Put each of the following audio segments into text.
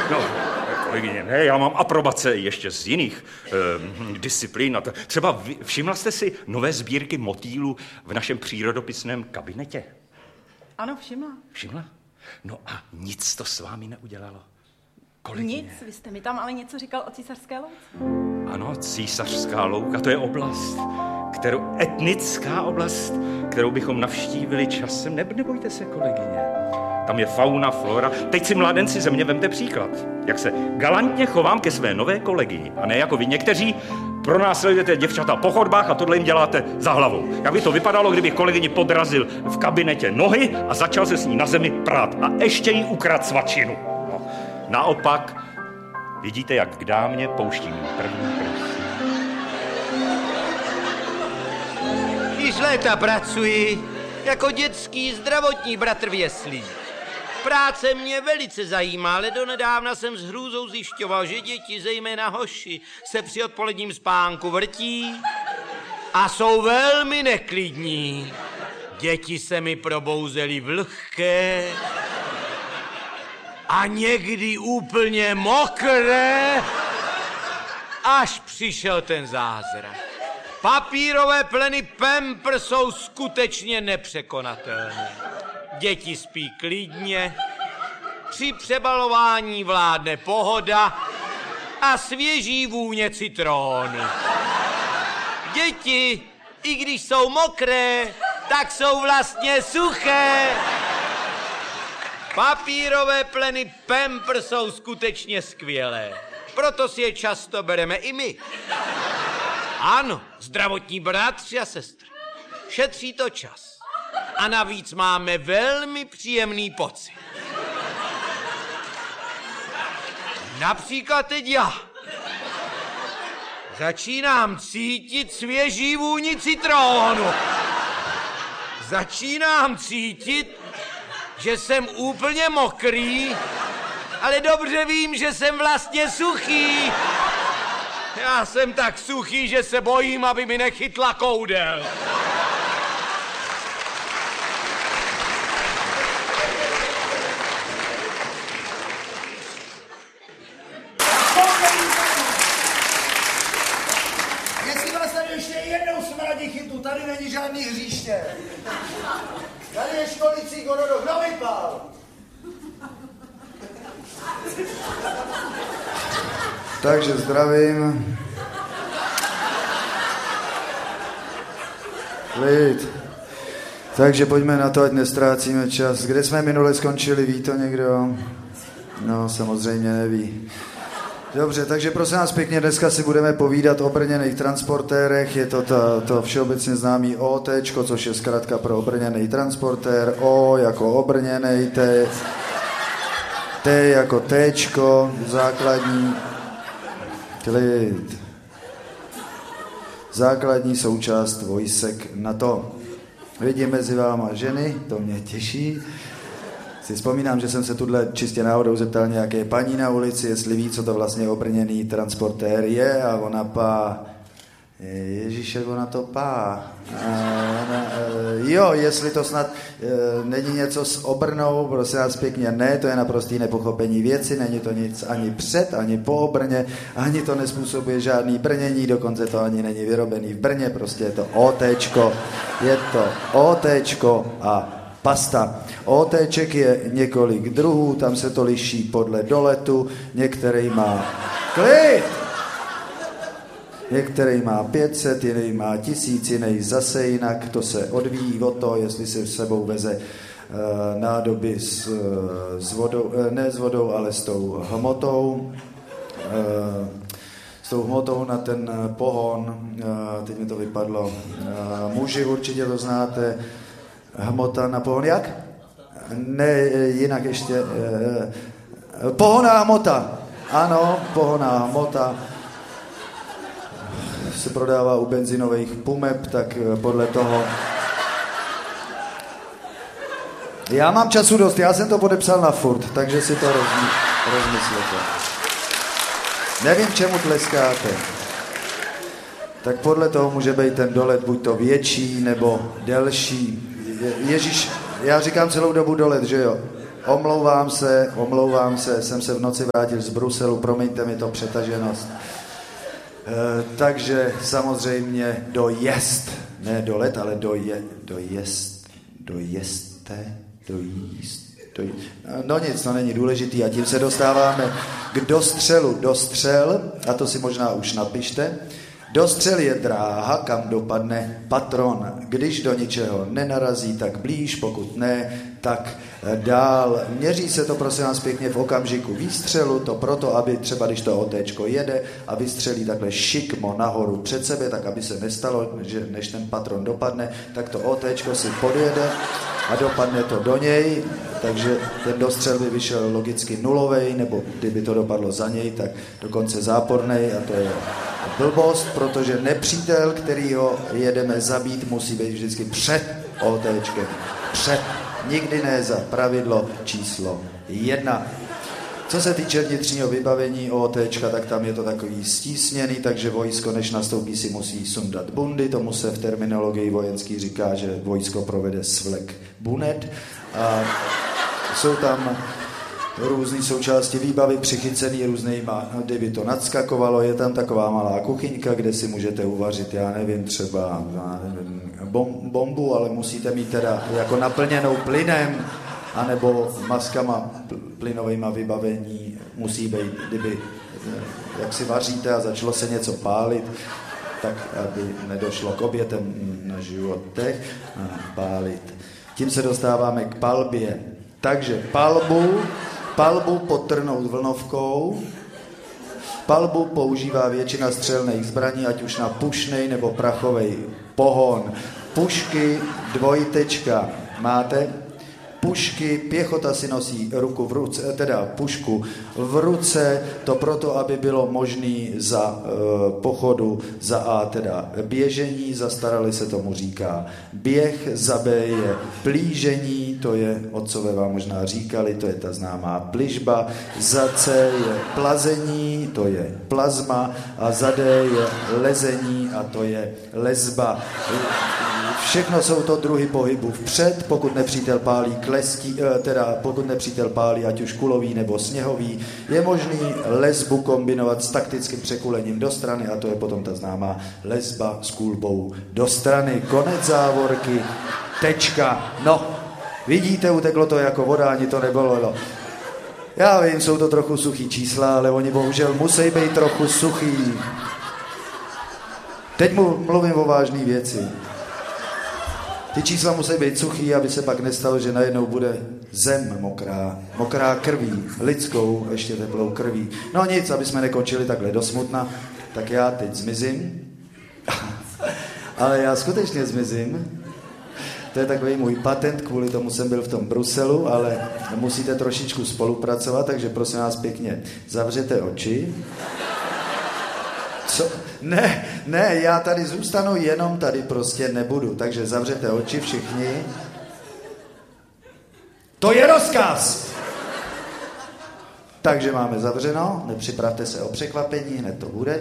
No, kolegyně, ne, já mám aprobace ještě z jiných disciplín. Třeba všimla jste si nové sbírky motýlů v našem přírodopisném kabinetě? Ano, všimla. Všimla? No a nic to s vámi neudělalo? Kolegyně. Nic, vy jste mi tam ale něco říkal o Císařské louce. Ano, Císařská louka, to je oblast, etnická oblast, kterou bychom navštívili časem. Nebojte se, kolegyně. Tam je fauna, flora. Teď si, mládenci, ze mě vemte příklad. Jak se galantně chovám ke své nové kolegyni. A ne jako vy někteří pronásledujete děvčata po chodbách a tohle jim děláte za hlavou. Jak by to vypadalo, kdybych kolegyni podrazil v kabinetě nohy a začal se s ní na zemi prát. A ještě jí ukradl svačinu. No. Naopak, vidíte, jak k dámě pouštím první prst. Již léta pracuji jako dětský zdravotní bratr v jeslích. Práce mě velice zajímá, ale donedávna jsem s hrůzou zjišťoval, že děti, zejména hoši, se při odpoledním spánku vrtí a jsou velmi neklidní. Děti se mi probouzely vlhké a někdy úplně mokré, až přišel ten zázrak. Papírové pleny Pampers jsou skutečně nepřekonatelné. Děti spí klidně, při přebalování vládne pohoda a svěží vůně citronu. Děti, i když jsou mokré, tak jsou vlastně suché. Papírové pleny Pampers jsou skutečně skvělé, proto si je často bereme i my. Ano, zdravotní bratři a sestry. Šetří to čas. A navíc máme velmi příjemný pocit. Například teď já. Začínám cítit svěží vůni citronu. Začínám cítit, že jsem úplně mokrý, ale dobře vím, že jsem vlastně suchý. Já jsem tak suchý, že se bojím, aby mi nechytla koudel. Jestli vás tady ještě jednou smradí chytu, tady není žádný hříště. Tady je školicí gorodo, kdo vypál? Takže zdravím. Klid. Takže pojďme na to, ať nestrácíme čas. Kde jsme minule skončili, ví to někdo? No, samozřejmě neví. Dobře, takže prosím nás pěkně, dneska si budeme povídat o brněných transportérech. Je to to všeobecně známý OTčko, což je zkratka pro obrněný transportér. O jako obrněnej, T jako Tčko, základní. Klid. Základní součást vojsek NATO. Vidím mezi váma ženy, to mě těší. Si vzpomínám, že jsem se tuhle čistě náhodou zeptal nějaké paní na ulici, jestli ví, co to vlastně obrněný transportér je, a ona Ježíše, ona to jo, jestli to snad není něco s obrnou, prosím vás pěkně, ne, to je naprostý nepochopení věci, není to nic ani před, ani po obrně, ani to nespůsobuje žádný brnění, dokonce to ani není vyrobený v Brně, prostě je to OTčko a pasta. OTček je několik druhů, tam se to liší podle doletu, některý má Některý má 500, jiný má 1000, jiný zase jinak. To se odvíjí od toho, jestli se s sebou veze nádoby s vodou, ne s vodou, ale s tou hmotou. S tou hmotou na ten pohon, teď mi to vypadlo. Muži určitě to znáte. Hmota na pohon, jak? Ne, jinak ještě. Pohonná hmota. Ano, pohonná hmota se prodává u benzinových pumep, tak podle toho. Já mám času dost, já jsem to podepsal na furt, takže si to rozmyslete. Nevím, čemu tleskáte. Tak podle toho může být ten dolet buď to větší, nebo delší. Ježíš, já říkám celou dobu dolet, že jo? omlouvám se, jsem se v noci vrátil z Bruselu, promiňte mi to přetaženost. Takže samozřejmě dojíst, ne dolet, ale dojíst. No nic, to není důležitý a tím se dostáváme k dostřelu. Dostřel, a to si možná už napište, dostřel je dráha, kam dopadne patron. Když do ničeho nenarazí, tak blíž, pokud ne, tak dál. Měří se to, prosím vás pěkně, v okamžiku výstřelu, to proto, aby třeba, když to OTčko jede a vystřelí takhle šikmo nahoru před sebe, tak aby se nestalo, že než ten patron dopadne, tak to OTčko si podjede a dopadne to do něj, takže ten dostřel by vyšel logicky nulovej, nebo kdyby to dopadlo za něj, tak dokonce zápornej a to je blbost, protože nepřítel, kterýho jedeme zabít, musí být vždycky před OTčkem. Před. Nikdy ne za pravidlo číslo 1. Co se týče vnitřního vybavení OTčka, tak tam je to takový stísněný, takže vojsko, než nastoupí, si musí sundat bundy, tomu se v terminologii vojenský říká, že vojsko provede svlek bunet. A jsou tam různé součásti výbavy přichycený různýma, kdyby to nadskakovalo, je tam taková malá kuchyňka, kde si můžete uvařit, já nevím, třeba bombu, ale musíte mít teda jako naplněnou plynem, anebo maskama plynovejma vybavení musí být, kdyby, jak si vaříte a začalo se něco pálit, tak aby nedošlo k obětem na životech, pálit. Tím se dostáváme k palbě. Takže palbu podtrhnout vlnovkou. Palbu používá většina střelných zbraní, ať už na pušnej nebo prachovej pohon. Pušky, dvojtečka. Máte? Pušky, pěchota si nosí ruku v ruce, teda pušku v ruce, to proto, aby bylo možné za pochodu, za A teda běžení, zastarali se tomu říká běh, za B je plížení, to je, otcové vám možná říkali, to je ta známá pližba, za C je plazení, to je plazma a za D je lezení a to je lezba. Všechno jsou to druhy pohybu vpřed, pokud nepřítel pálí pokud nepřítel pálí ať už kulový nebo sněhový, je možný lesbu kombinovat s taktickým překulením do strany a to je potom ta známá lesba s kulbou do strany. Konec závorky, tečka. No, vidíte, uteklo to jako voda, ani to nebolelo. Já vím, jsou to trochu suchý čísla, ale oni bohužel musí být trochu suchý. Teď mluvím o vážné věci. Ty čísla musí být suchý, aby se pak nestalo, že najednou bude zem mokrá krví, lidskou, ještě teplou krví. No nic, aby jsme nekončili takhle do smutna, tak já teď zmizím. Ale já skutečně zmizím. To je takový můj patent, kvůli tomu jsem byl v tom Bruselu, ale musíte trošičku spolupracovat, takže prosím vás pěkně, zavřete oči. Co? Ne, já tady zůstanu, jenom tady prostě nebudu. Takže zavřete oči všichni. To je rozkaz! Takže máme zavřeno, nepřipravte se o překvapení, hned to bude.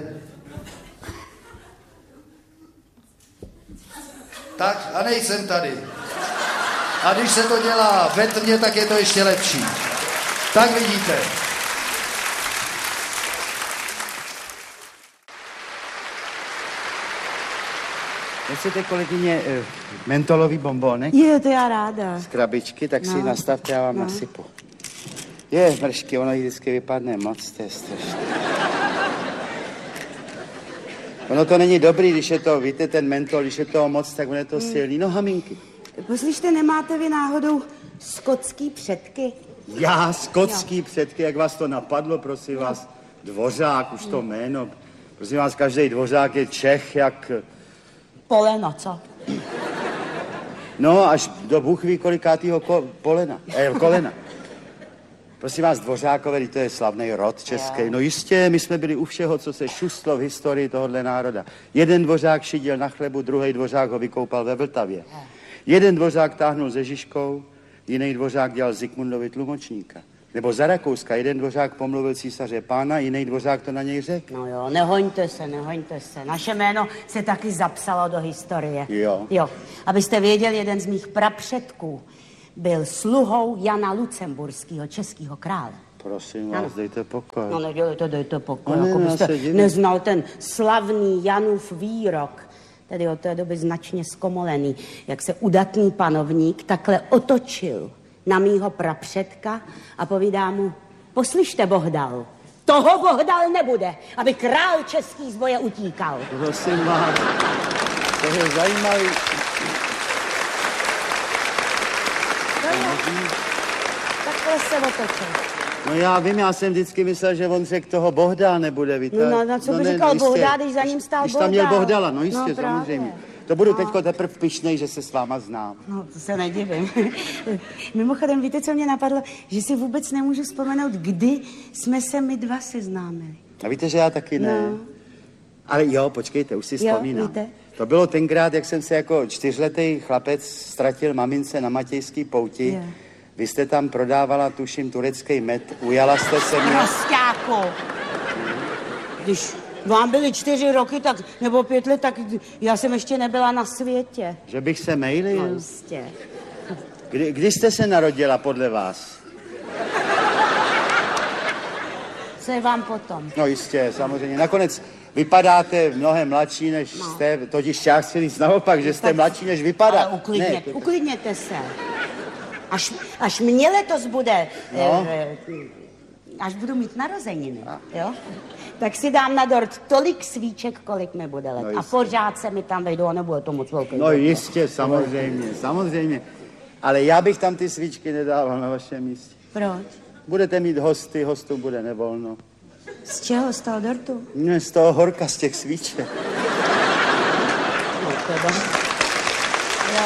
Tak a nejsem tady. A když se to dělá ve tmě, tak je to ještě lepší. Tak vidíte. Chcete, kolegyně, mentolový bonbónek? Jo, to já ráda. Z krabičky, tak si nastavte, já vám nasypu. Je, mršky, ono vždycky vypadne moc, to je strašné. Ono to není dobrý, když je to, víte, ten mentol, když je toho moc, tak on je to silný. No, haminky. Poslyšte, nemáte vy náhodou skotský předky? Já, skotský předky, jak vás to napadlo, prosím vás? Dvořák, už to jméno. Prosím vás, každý dvořák je Čech, jak... Polena, co? No, až do Bůh ví kolikátýho kolena. Prosím vás, Dvořákové, to je slavný rod český. No jistě, my jsme byli u všeho, co se šustlo v historii tohohle národa. Jeden Dvořák šidil na chlebu, druhý Dvořák ho vykoupal ve Vltavě. Jeden Dvořák táhnul ze Žižkou, jiný Dvořák dělal Zikmundovi tlumočníka. Nebo za Rakouska, jeden Dvořák pomluvil císaře pána, jiný Dvořák to na něj řekl. No jo, nehoňte se. Naše jméno se taky zapsalo do historie. Jo. Abyste věděli, jeden z mých prapředků byl sluhou Jana Lucemburského, českého krále. Prosím vás, dejte pokoj. No dejte pokoj, No, jako ne, byste já se divím. neznal ten slavný Janův výrok, tedy od té doby značně zkomolený, jak se udatný panovník takhle otočil na mýho prapředka a povídá mu, poslyšte, Bohdal, toho Bohdal nebude, aby král český z boje utíkal. Prosím vás, to je zajímavý. Takhle se otočil. No já vím, já jsem vždycky myslel, že on řekl toho Bohdal nebude, víte. No, co by říkal Bohdal, když za ním stál Když tam měl Bohdal. Bohdala, no jistě, No, právě. samozřejmě. To budu teďko teprve pyšnej, že se s váma znám. No, to se nedivím. Mimochodem, víte, co mě napadlo? Že si vůbec nemůžu vzpomenout, kdy jsme se my dva seznámili. A víte, že já taky ne. No. Ale jo, počkejte, už si vzpomínám. víte. To bylo tenkrát, jak jsem se jako 4letý chlapec ztratil mamince na Matějský pouti. Jo. Vy jste tam prodávala, tuším, turecký med. Ujala jste se mě. Prostáku. Když vám byly 4 roky, tak, nebo 5 let, tak já jsem ještě nebyla na světě. Že bych se mejlil? No, jistě. Kdy jste se narodila podle vás? Co je vám potom? No jistě, samozřejmě. Nakonec vypadáte mnohem mladší, než jste, totiž já chci říct naopak, že jste mladší, než vypadá. Ale uklidněte se. Až mě letos bude, No. až budu mít narozeniny, jo? Tak si dám na dort tolik svíček, kolik mi bude let. No A pořád se mi tam vejdou a nebude to moc velký. No jistě, samozřejmě. Ale já bych tam ty svíčky nedával na vašem místě. Proč? Budete mít hosty, hostů bude nevolno. Z čeho? Z toho dortu? Ne, z toho horka, z těch svíček. No, teda. Já...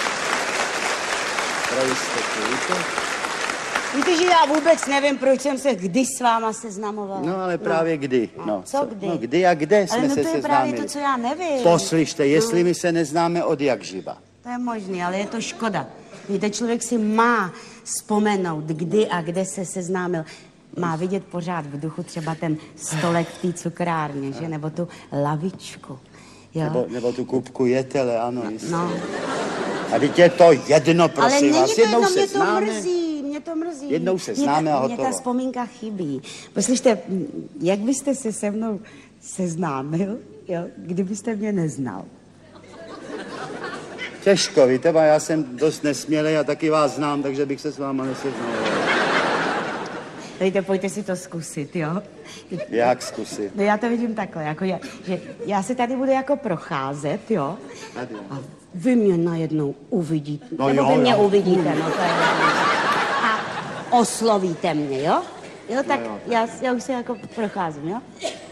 Pro jistotu, víte? Víte, že já vůbec nevím, proč jsem se kdy s váma seznamovala. No, ale právě kdy. No, co kdy? No, kdy a kde jsme Ale se to je seznámili. právě to, co já nevím. Poslyšte, jestli my se neznáme od jak živa. To je možný, ale je to škoda. Víte, člověk si má vzpomenout, kdy a kde se seznámil. Má vidět pořád v duchu třeba ten stolek v té cukrárně, že? Nebo tu lavičku. Jo? Nebo tu kupku jetele, ano, jistě. No. A teď je to jedno, Ale prosím není vás. to Jednou jedno, se mě to známe. mrzí. Jednou se známe a Mně ta hotovo. vzpomínka chybí. Poslyšte, jak byste se mnou seznámil, jo, kdybyste mě neznal? Těžko, víte, a já jsem dost nesmělej a taky vás znám, takže bych se s váma neseznal. Dejte, pojďte si to zkusit, jo? Jak zkusit? No já to vidím takhle, jako že já se tady budu jako procházet, jo? Tady. A vy mě najednou uvidíte. No Nebo jo, vy mě jo. uvidíte, no to je a oslovíte mě, jo? Jo, tak jo. já už se jako procházím, jo?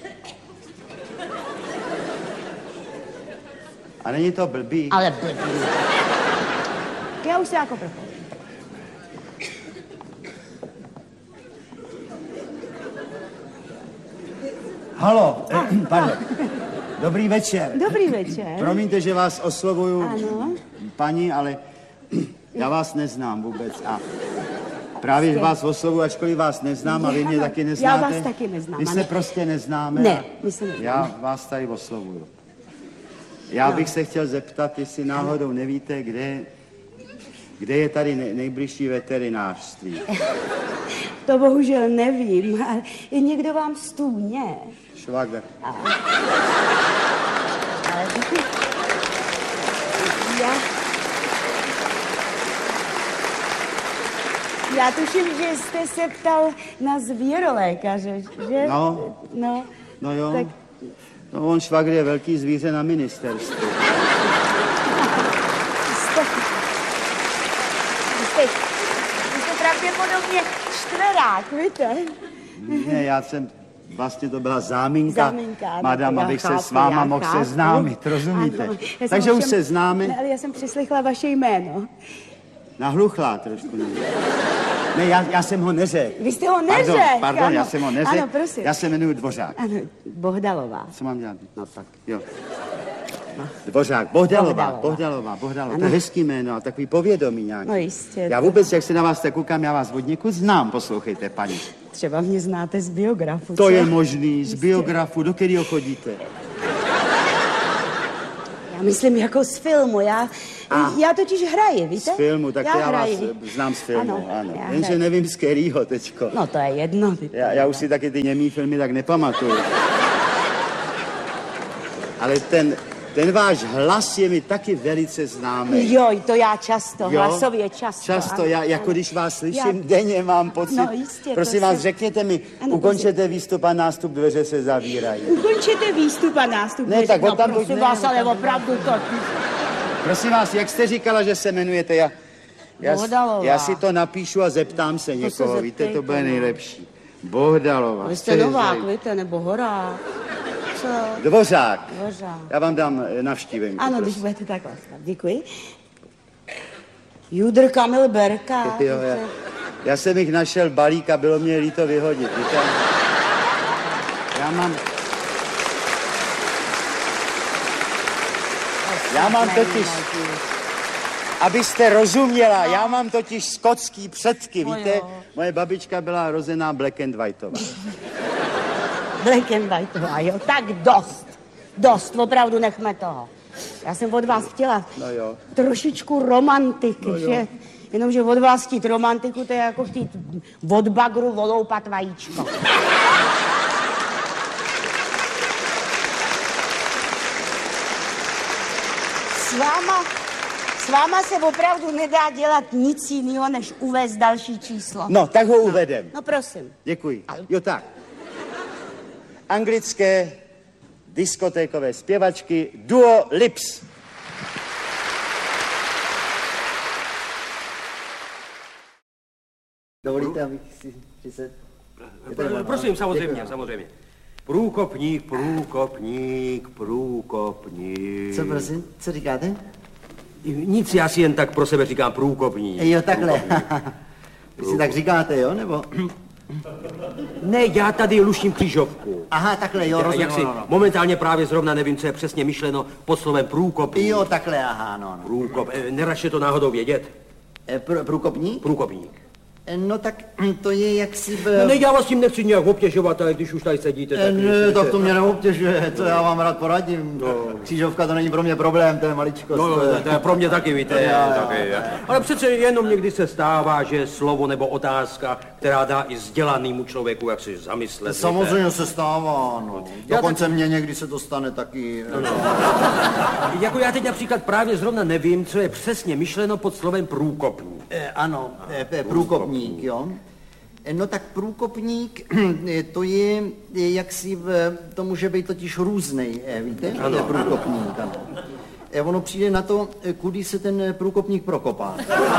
A není to blbý? Ale blbý. Já už se jako procházím. Halo, pardon. Dobrý večer. Dobrý večer. Promiňte, že vás oslovuju, Ano. paní, ale já vás neznám vůbec. A právě že vás oslovuju, ačkoliv vás neznám a vy mě Ano, taky já neznáte. vás taky neznám, My se ano. prostě neznáme. Ne, a my se neznáme. Já vás tady oslovuju. Já bych se chtěl zeptat, jestli náhodou nevíte, kde je tady nejbližší veterinářství. To bohužel nevím, ale je někdo vám stůně. Švagr. Ale já tuším, že jste se ptal na zvěrolékaře, že? No. No jo. Tak No on švagr je velký zvíře na ministerstvu. jste pravděpodobně čtverák, víte? Ne, já jsem, vlastně to byla záminka, Záminka, madam, já abych se chápu, s váma já mohl chápu. seznámit, rozumíte? Ano, já jsem Takže už ovšem- se známe. Ne, ale já jsem přeslechla vaše jméno. Nahluchlá trošku. Ne, já jsem ho neřekl. Vy jste ho neřekl. Pardon, ano. já jsem ho neřekl. Ano, prosím. Já se jmenuji Dvořák. Ano, Bohdalová. Co mám dělat? No tak, jo. Dvořák, Bohdalová. To je hezký jméno a takový povědomí nějaký. No jistě. Já vůbec, jak se na vás tak koukám, já vás od někud znám, poslouchejte, paní. Třeba mě znáte z biografu, To co? je možný, z biografu, do kterého chodíte? Já myslím jako z filmu, já totiž hraji, víte? Z filmu, tak já vás hraji. znám z filmu, ano. já Jenže hraji. nevím z kterýho teďko. No to je jedno. Já už si taky ty němý filmy tak nepamatuju. Ale ten váš hlas je mi taky velice známý. Jo, to já často, hlasově často. Často, ano, jako když vás slyším denně, mám pocit. No, jistě, prosím vás, řekněte mi, ukončete výstup a nástup, dveře se zavírají. Ukončete výstup a nástup. Ne, tak tam prosím vás, ale opravdu to... Prosím vás, jak jste říkala, že se jmenujete? Já si to napíšu a zeptám se někoho, víte, to bude nejlepší. Bohdalová. Vy jste Novák, víte, nebo Horák. Co? Dvořák. Dvořák. Já vám dám navštívenku. Ano, když budete tak laskav. Děkuji. Judr Kamil Berka. Jo, já jsem jich našel balík a bylo mě líto vyhodit, víte? Já mám totiž, abyste rozuměla, já mám totiž skotský předky, víte? Moje babička byla rozená Black and Whiteová. Black and Whiteová, jo, tak dost, opravdu nechme toho. Já jsem od vás chtěla trošičku romantiky, že? Jenomže od vás chtít romantiku, to je jako chtít od bagru voloupat vajíčko. S váma se opravdu nedá dělat nic jiného, než uvést další číslo. No, tak ho uvedem. No prosím. Děkuji. Jo, tak. Anglické diskotékové zpěvačky Duo Lips. Dovolíte, abych si přised? Prosím, samozřejmě. Průkopník. Co prosím? Co říkáte? Nic, já si jen tak pro sebe říkám průkopník. Jo, takhle. Vy si tak říkáte, jo, nebo? Ne, já tady luštím křížovku. Aha, takhle, jo, rozumím. Momentálně právě zrovna nevím, co je přesně myšleno pod slovem průkopník. Jo, takhle, aha, no. Průkop, neračte to náhodou vědět? Průkopník? Průkopník. No tak to je jaksi... Ne, já vás tím nechci nějak obtěžovat, ale když už tady sedíte, tak... Ne, tak to mě neobtěžuje, to já vám rád poradím. No. Křížovka to není pro mě problém, to je maličkost. No, to je pro mě taky, víte. Taky. Ale přece jenom někdy se stává, že slovo nebo otázka, která dá i vzdělanýmu člověku, jak si zamyslet. Samozřejmě se stává, no. Dokonce mě někdy se to stane taky. Jako já teď například právě zrovna nevím, co je přesně myšleno pod slovem průkopník. Ano, průkopník. Jo? No tak průkopník, to je jaksi, to může být totiž různej, víte? Ano. Průkopník, ano. Ono přijde na to, kudy se ten průkopník prokopá.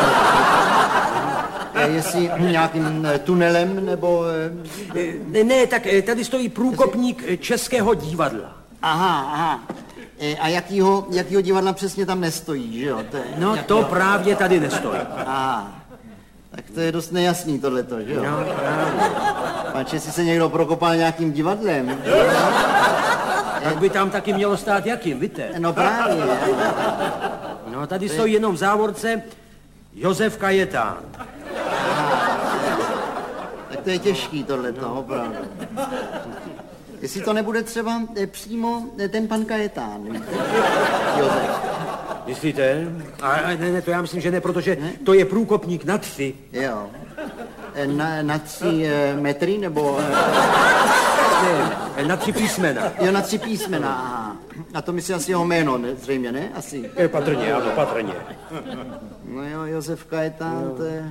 Jestli nějakým tunelem, nebo... Ne, tak tady stojí průkopník Českého divadla. Aha. A jakýho divadla přesně tam nestojí, že jo? No to právě tady nestojí. Aha. Tak to je dost nejasný tohleto, že jo? No, právě. Pač, jestli se někdo prokopal nějakým divadlem. Tak by tam taky mělo stát jakým, víte? No právě. No tady stojí jenom v závorce Josef Kajetán. Tak to je těžký tohleto, opravdu. Jestli to nebude třeba přímo ten pan Kajetán, víte? Josef. Myslíte? Ne, to já myslím, že ne, protože to je průkopník na 3. Jo. Na 3 metry, nebo... Ne, na 3 písmena. Jo, na 3 písmena, aha. A to myslí asi jeho jméno, ne? Zřejmě, ne? Asi. Patrně, ano, patrně. No jo, Josef Kajetán, to je...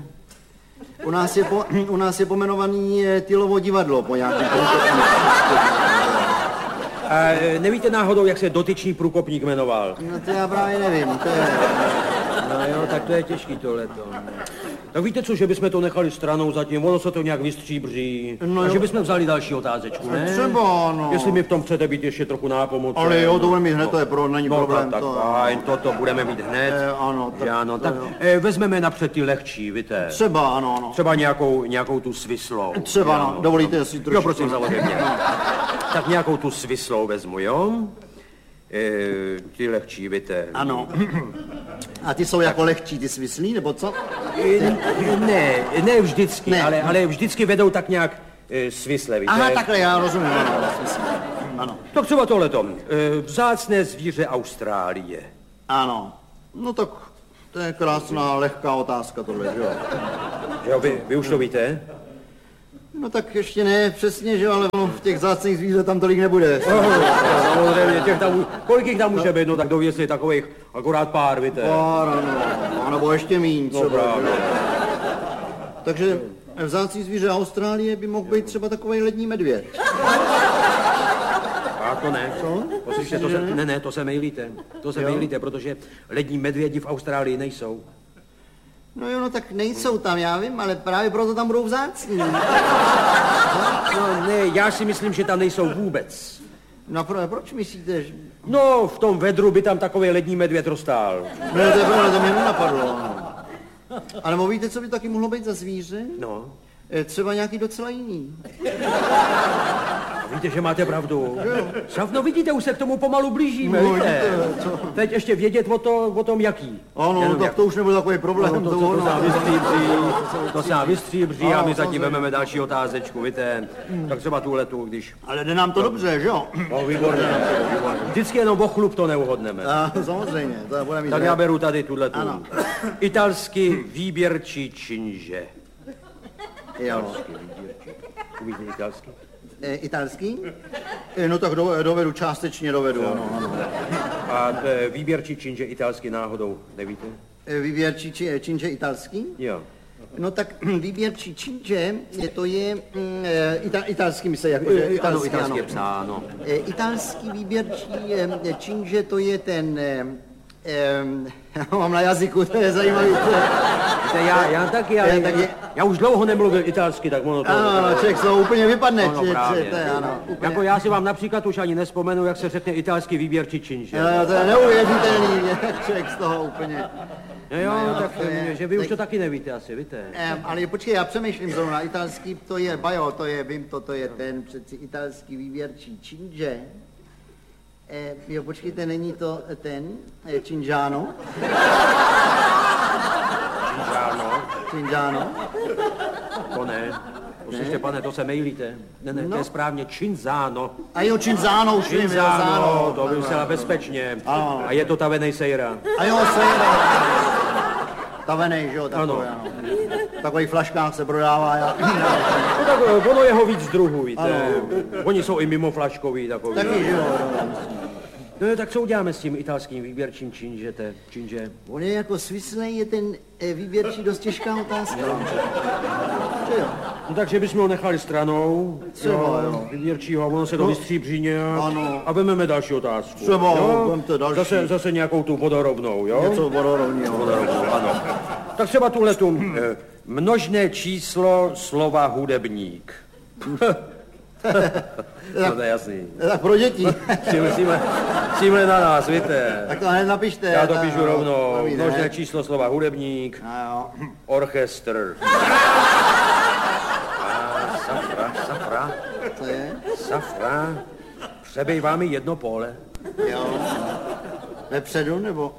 U nás je pomenovaný Tylovo divadlo po nějakém průkopníku. A nevíte náhodou, jak se dotyčný průkopník jmenoval? No to já právě nevím, to je... No jo, tak to je těžký tohleto. Tak víte co, že bychom to nechali stranou zatím, ono se to nějak vystříbří. No a že bychom vzali další otázečku, ne? Třeba, no. Jestli mi v tom chcete být ještě trochu nápomocen. Ale jo, to budeme mít hned, to je není problém. Tak fajn, toto budeme mít hned. Ano, tak, ano, tak vezmeme napřed ty lehčí, víte. Třeba, ano. Třeba nějakou tu svislou. Třeba, no, dovolíte si trošku. Jo, prosím, samozřejmě. Tak nějakou tu svislou vezmu, jo? Ty lehčí, víte. Ano. A ty jsou jako lehčí, ty svislí, nebo co? Ne vždycky, ne. Ale vždycky vedou tak nějak svisle, víte? Aha, takhle, já rozumím, ano, svisle. Ano. Tak třeba tohleto. Vzácné zvíře Austrálie. Ano. No tak to je krásná, lehká otázka tohle, že jo? Jo, vy už to víte? No tak ještě ne přesně, že jo, ale v těch vzácných zvířat tam tolik nebude. Samozřejmě, kolik jich tam může být, no tak dověsli takových akorát pár, víte? Pár, ano, nebo ještě míň třeba. No, takže vzácný zvíře Austrálie by mohl být třeba takový lední medvěd. A to ne. Co? Poslyšte, to se mejlíte. To se mejlíte, protože lední medvědi v Austrálii nejsou. No jo, no tak nejsou tam, já vím, ale právě proto tam budou vzácní. No ne, já si myslím, že tam nejsou vůbec. No proč myslíte, že... No, v tom vedru by tam takový lední medvěd rostál. No to je pravda, to mě nenapadlo. Ale víte, co by taky mohlo být za zvíře? No. Třeba nějaký docela jiný. Víte, že máte pravdu. No vidíte, už se k tomu pomalu blížíme, no, víte. Teď ještě vědět o tom jaký. Ano, tak jak... to už nebude takový problém. No, to se vystříbří a my zatím vezmeme další otázečku, víte. Tak třeba tuhletu, když... Ale jde nám to dobře, že jo? No, výborně. Vždycky jenom o chlup to neuhodneme. Samozřejmě, to bude mít. Tak já beru tady tuhletu. Italský výběrčí činže. Jo. Umíte italský? Italský? No tak dovedu, částečně dovedu, ano. A výběrčí činže italský náhodou, nevíte? Výběrčí činže italský? Jo. No tak výběrčí činže, to je italský, myslí, jako italský je psáno. Italský výběrčí činže, to je ten... mám na jazyku, to je zajímavý. Já taky, ale já už dlouho nemluvil italsky, tak ono to... Ano, člověk se úplně vypadne. No, jako já si vám například už ani nespomenu, jak se řekne italský výběrčí činže. No, to je neuvěřitelný, člověk z toho úplně... Jo, tak že vy už to taky nevíte asi, víte. Ale počkej, já přemýšlím zrovna, italský, to je bajo, to je, vím to je ten přeci italský výběrčí činže. Jo, počkejte, není to ten, Cingiano? Cingiano? To ne. Poslyšte, pane, to se mejlíte. Ne, to je správně Cinzano. A jo, Cinzano, už vím, Cinzano, to vymyslela bezpečně. A je to tavenej sejra. A jo, sejra. Tavenej, že jo, takový, ano. V takových flaškách se prodává. No tak ono je ho víc druhů, víte. Oni jsou i mimo flaškový takový. Taky, že jo. No tak co uděláme s tím italským výběrčím činže? On je jako svislej, je ten výběrčí dost těžká otázka. No takže bychom ho nechali stranou, výběrčího, ono se to vystříbří nějak a vememe další otázku. Třeba, vemte další. Zase nějakou tu vodorovnou, jo? Něco vodorovného. Ano. Tak třeba tuhletu množné číslo slova hudebník. No to je jasný. Tak pro děti. Tímhle na nás, víte. Tak to hned napište. Já to píšu rovnou. Množné číslo slova hudebník. Orchestr. Safra. Co je? Safra. Přebývá mi jedno pole. Jo. Vepředu nebo?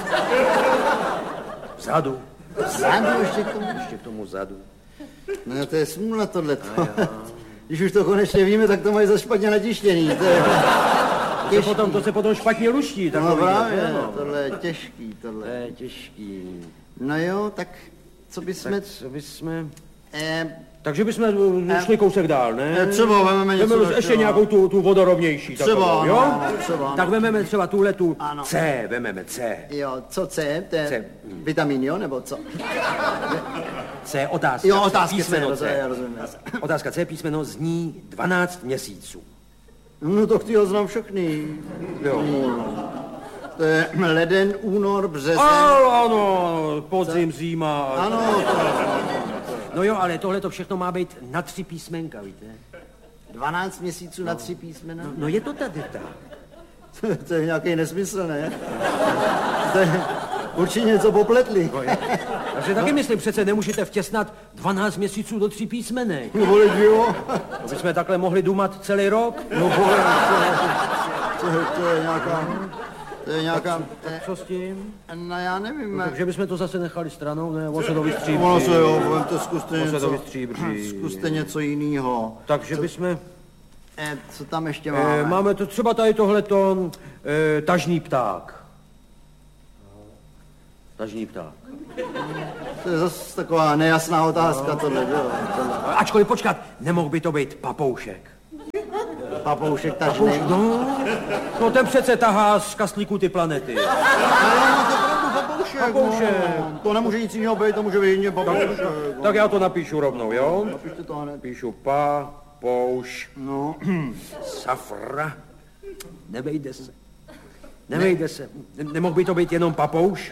Vzadu. Vzadu ještě k tomu? Ještě k tomu vzadu. No to je smůla tohleto. Když už to konečně víme, tak to mají za špatně natištěný. To se potom špatně luští. No právě, tohle je těžký, tohle. To je těžký. No jo, tak co bychom... Takže bychom šli kousek dál, ne? Třeba vezmeme něco ještě nějakou tu vodorovnější. Třeba, jo? Třeba. Tak vezmeme třeba tuhletu C, vezmeme C. Jo, co C? To je vitamin, jo, nebo co? C, otázka. Jo, otázka písmeno C, já rozumím. Otázka C, písmeno zní 12 měsíců. No to chtěl znám všechny. Jo. To je leden, únor, březen. Ano, podzim, zima. Ano, No jo, ale tohle to všechno má být na 3 písmenka, víte? 12 měsíců na 3 písmena? No je to tady tak. To je nějaký nesmysl, ne? To je určitě něco popletli. Takže taky myslím, přece nemůžete vtěsnat 12 měsíců do 3 písmenek. No vole, jo. To bychom takhle mohli dumat celý rok. No vole, to je nějaká... To je nějaká... Tak co s tím? No já nevím. No, takže bychom to zase nechali stranou, ne? On se to vystříbří. Ono se jo, to zkuste něco jiného. Takže bychom... Co tam ještě máme? Máme to třeba tady tohleto tažný pták. Tažný pták. To je zase taková nejasná otázka tohle, jo. Ačkoliv počkat, nemohl by to být papoušek. Papoušek tažný? No ten přece tahá z kastlíku ty planety. Papoušek. No. To nemůže nic jiného být, to může být jiný papoušek. Tak já to napíšu rovnou, jo? Napište to hned. Píšu papouš. No. Safra. Nevejde se. Nevejde se. Nemohl by to být jenom papouš?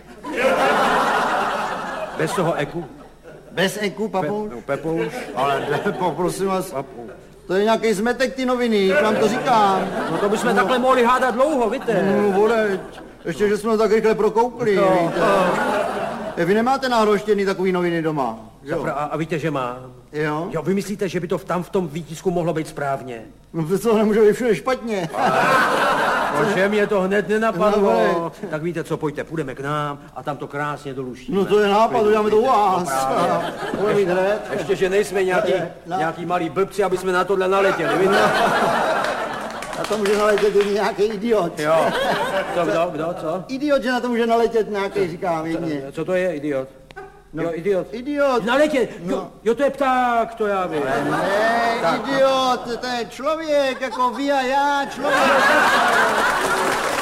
Bez toho eku? Bez eku, papouš? Pepouš. Ale prosím vás, to je nějaký zmetek ty noviny, jak vám to říkám. No to bychom takhle mohli hádat dlouho, víte? No vole, ještě, že jsme to tak rychle prokoukli, víte. Vy nemáte náhodou ještě jedný takový noviny doma, jo? A víte, že má? Jo? Jo, vy myslíte, že by to tam v tom výtisku mohlo být správně? No to nemůže být všude špatně. Protože mě to hned nenapadlo. No, tak víte co, pojďte, půjdeme k nám a tam to krásně doluštíme. No to je nápad, uděláme to u vás. Budeme jít hned. Ještě, že nejsme nějaký malí blbci, aby jsme na tohle naletěli, víte? Na to může naletět nějaký idiot. Jo. Kdo, co? Idiot, že na to může naletět nějaký, říkám jedně. Co to je, idiot? No, jo, idiot. Idiot. Naletět, no. Jo, to je pták, to já vím. Ne, tak. Idiot, to je člověk, jako vy a já, člověk.